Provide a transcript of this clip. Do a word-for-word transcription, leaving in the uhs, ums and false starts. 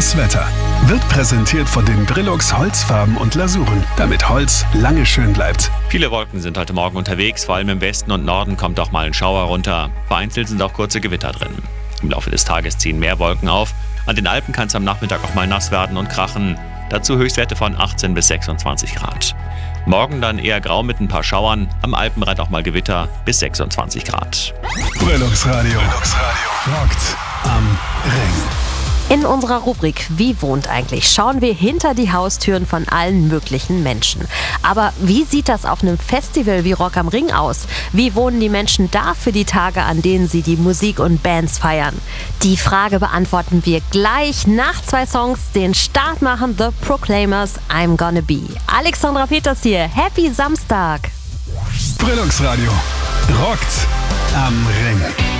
Das Wetter wird präsentiert von den Brillux Holzfarben und Lasuren, damit Holz lange schön bleibt. Viele Wolken sind heute Morgen unterwegs, vor allem im Westen und Norden kommt auch mal ein Schauer runter. Vereinzelt sind auch kurze Gewitter drin. Im Laufe des Tages ziehen mehr Wolken auf. An den Alpen kann es am Nachmittag auch mal nass werden und krachen. Dazu Höchstwerte von achtzehn bis sechsundzwanzig Grad. Morgen dann eher grau mit ein paar Schauern. Am Alpenrand auch mal Gewitter bis sechsundzwanzig Grad. Brillux Radio. Brillux Radio. Rockt am Ring. In unserer Rubrik Wie wohnt eigentlich? Schauen wir hinter die Haustüren von allen möglichen Menschen. Aber wie sieht das auf einem Festival wie Rock am Ring aus? Wie wohnen die Menschen da für die Tage, an denen sie die Musik und Bands feiern? Die Frage beantworten wir gleich nach zwei Songs. Den Start machen The Proclaimers, I'm Gonna Be. Alexandra Peters hier, Happy Samstag! Brillux Radio. Rockt am Ring.